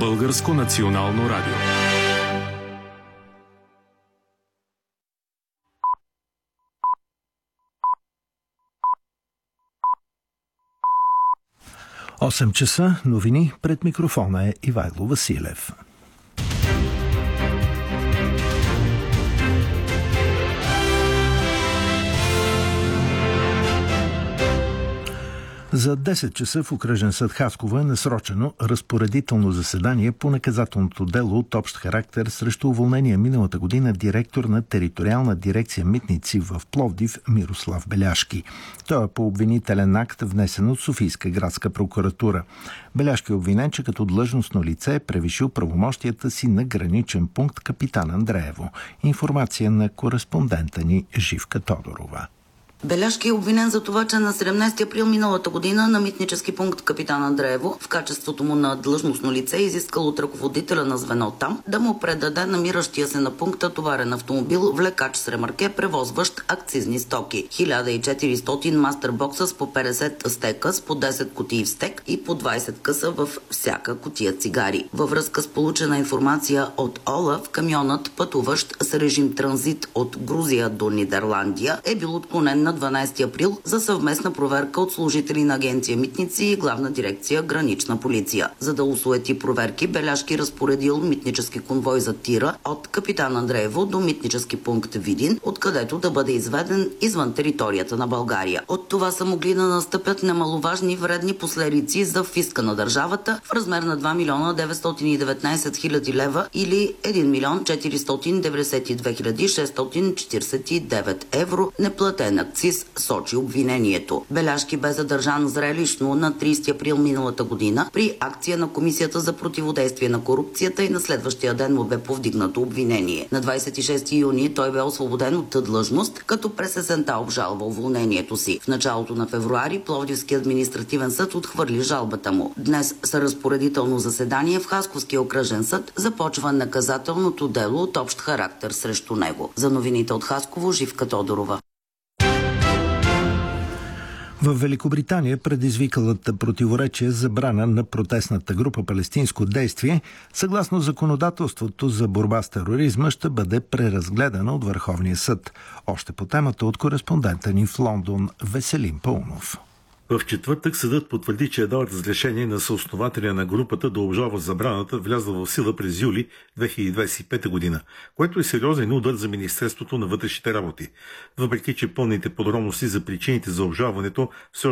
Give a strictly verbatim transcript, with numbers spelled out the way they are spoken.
Българско национално радио. осем часа, новини, пред микрофона е Ивайло Василев. За десет часа в окръжен съд Хасково е насрочено разпоредително заседание по наказателното дело от общ характер срещу уволнения миналата година директор на териториална дирекция Митници в Пловдив Мирослав Беляшки. Той е по обвинителен акт, внесен от Софийска градска прокуратура. Беляшки е обвинен, че като длъжностно лице е превишил правомощията си на граничен пункт Капитан Андреево. Информация на кореспондента ни Живка Тодорова. Беляшки е обвинен за това, че на седемнадесети април миналата година на митнически пункт Капитан Андреево, в качеството му на длъжностно лице, изискал от ръководителя на звено там да му предаде намиращия се на пункта товарен автомобил влекач с ремарке, превозващ акцизни стоки. хиляда и четиристотин мастербокса с по петдесет стека с по десет кутии в стек и по двадесет къса в всяка кутия цигари. Във връзка с получена информация от ОЛАФ, камионът, пътуващ с режим транзит от Грузия до Нидерландия, е бил отклонен на дванадесети април за съвместна проверка от служители на агенция Митници и главна дирекция Гранична полиция. За да усуети проверки, Беляшки разпоредил митнически конвой за тира от Капитан Андреево до митнически пункт Видин, откъдето да бъде изведен извън територията на България. От това са могли да настъпят немаловажни вредни последици за фиска на държавата в размер на два милиона деветстотин и деветнадесет хиляди лева или един милион четиристотин деветдесет и две хиляди шестстотин четиридесет и девет евро неплатен акциз, сочи обвинението. Беляшки бе задържан зрелищно на тридесети април миналата година при акция на Комисията за противодействие на корупцията и на следващия ден му бе повдигнато обвинение. На двадесет и шести юни той бе освободен от длъжност, като през есента обжалва уволнението си. В началото на февруари Пловдивски административен съд отхвърли жалбата му. Днес с разпоредително заседание в Хасковския окръжен съд започва наказателното дело от общ характер срещу него. За новините от Хасково, Живка Тодорова. В Великобритания предизвикалата противоречие забрана на протестната група Палестинско действие, съгласно законодателството за борба с тероризма, ще бъде преразгледана от Върховния съд. Още по темата от кореспондента ни в Лондон Веселин Паунов. В четвъртък съдът потвърди, че е дал разрешение на съоснователя на групата да обжалва забраната, влязла в сила през юли две хиляди двадесет и пета година, което е сериозен удар за Министерството на вътрешните работи. Въпреки че пълните подробности за причините за обжалването все